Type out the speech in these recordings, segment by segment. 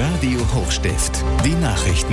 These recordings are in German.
Radio Hochstift. Die Nachrichten.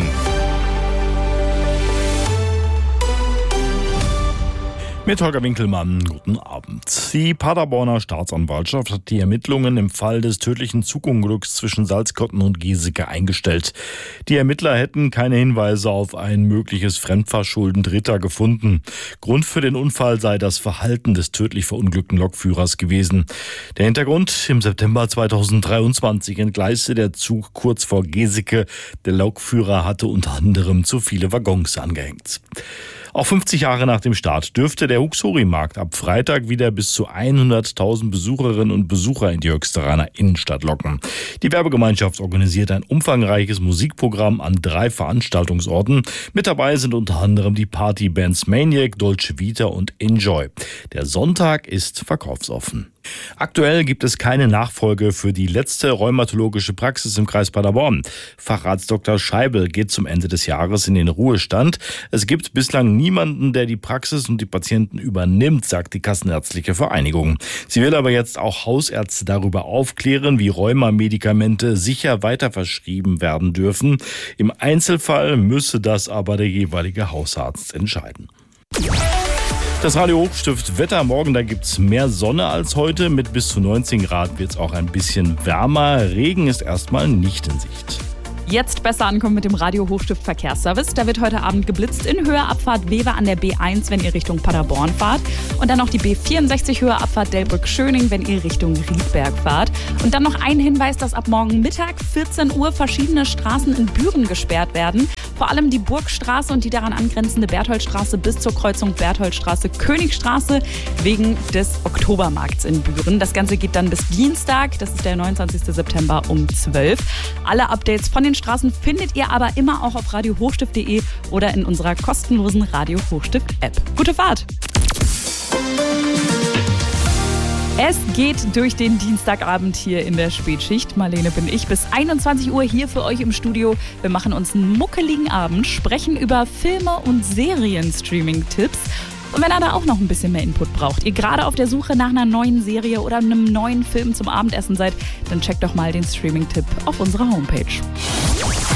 Mit Holger Winkelmann, guten Abend. Die Paderborner Staatsanwaltschaft hat die Ermittlungen im Fall des tödlichen Zugunglücks zwischen Salzkotten und Geseke eingestellt. Die Ermittler hätten keine Hinweise auf ein mögliches Fremdverschulden Dritter gefunden. Grund für den Unfall sei das Verhalten des tödlich verunglückten Lokführers gewesen. Der Hintergrund: im September 2023 entgleiste der Zug kurz vor Geseke. Der Lokführer hatte unter anderem zu viele Waggons angehängt. Auch 50 Jahre nach dem Start dürfte der Huxori-Markt ab Freitag wieder bis zu 100.000 Besucherinnen und Besucher in die Höchsteraner Innenstadt locken. Die Werbegemeinschaft organisiert ein umfangreiches Musikprogramm an 3 Veranstaltungsorten. Mit dabei sind unter anderem die Partybands Maniac, Dolce Vita und Enjoy. Der Sonntag ist verkaufsoffen. Aktuell gibt es keine Nachfolge für die letzte rheumatologische Praxis im Kreis Paderborn. Facharzt Dr. Scheibel geht zum Ende des Jahres in den Ruhestand. Es gibt bislang niemanden, der die Praxis und die Patienten übernimmt, sagt die Kassenärztliche Vereinigung. Sie will aber jetzt auch Hausärzte darüber aufklären, wie Rheuma-Medikamente sicher weiterverschrieben werden dürfen. Im Einzelfall müsse das aber der jeweilige Hausarzt entscheiden. Das Radio Hochstift Wetter morgen, da gibt's mehr Sonne als heute. Mit bis zu 19 Grad wird's auch ein bisschen wärmer. Regen ist erstmal nicht in Sicht. Jetzt besser ankommen mit dem Radio Hochstift Verkehrsservice. Da wird heute Abend geblitzt in Höhe Abfahrt Wever an der B1, wenn ihr Richtung Paderborn fahrt. Und dann noch die B64 Höhe Abfahrt Delbrück-Schöning, wenn ihr Richtung Riedberg fahrt. Und dann noch ein Hinweis, dass ab morgen Mittag 14 Uhr verschiedene Straßen in Büren gesperrt werden. Vor allem die Burgstraße und die daran angrenzende Bertholdstraße bis zur Kreuzung Bertholdstraße-Königstraße wegen des Oktobermarkts in Büren. Das Ganze geht dann bis Dienstag, das ist der 29. September um 12. Alle Updates von den Straßen findet ihr aber immer auch auf radiohochstift.de oder in unserer kostenlosen Radio Hochstift-App. Gute Fahrt! Es geht durch den Dienstagabend hier in der Spätschicht. Marlene bin ich bis 21 Uhr hier für euch im Studio. Wir machen uns einen muckeligen Abend, sprechen über Filme und Serien-Streaming-Tipps. Und wenn ihr da auch noch ein bisschen mehr Input braucht, ihr gerade auf der Suche nach einer neuen Serie oder einem neuen Film zum Abendessen seid, dann checkt doch mal den Streaming-Tipp auf unserer Homepage.